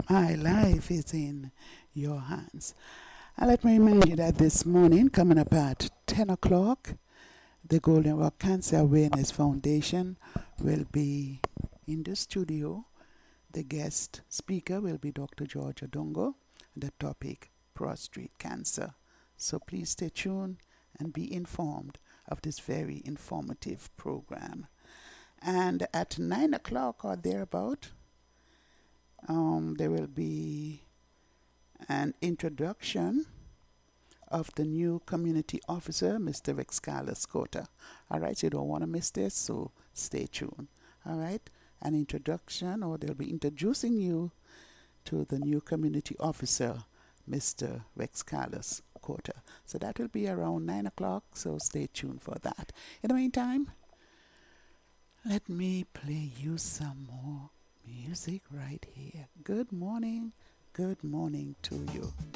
My life is in your hands. And let me remind you that this morning, coming up at 10 o'clock, the Golden Rock Cancer Awareness Foundation will be in the studio. The guest speaker will be Dr. George Odongo. The topic, prostate cancer. So please stay tuned and be informed of this very informative program. And at 9 o'clock or thereabout, there will be an introduction of the new community officer, Mr. Vexcalis Cota. All right, you don't want to miss this, so stay tuned. All right, an introduction, or they'll be introducing you to the new community officer, Mr. Vexcalis Cota. So that will be around 9 o'clock, so stay tuned for that. In the meantime, let me play you some more music right here. Good morning to you.